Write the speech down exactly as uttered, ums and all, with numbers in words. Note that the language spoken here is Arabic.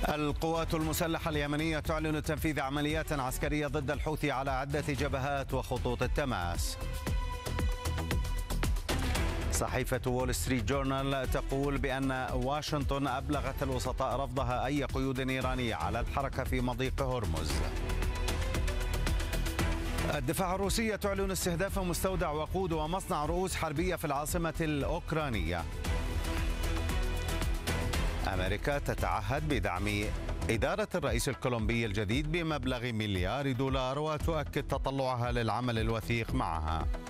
القوات المسلحة اليمنية تعلن تنفيذ عمليات عسكرية ضد الحوثي على عدة جبهات وخطوط التماس. صحيفة وول ستريت جورنال تقول بأن واشنطن أبلغت الوسطاء رفضها أي قيود إيرانية على الحركة في مضيق هرمز. الدفاع الروسية تعلن استهداف مستودع وقود ومصنع رؤوس حربية في العاصمة الأوكرانية. أمريكا تتعهد بدعم إدارة الرئيس الكولومبي الجديد بمبلغ مليار دولار وتؤكد تطلعها للعمل الوثيق معها.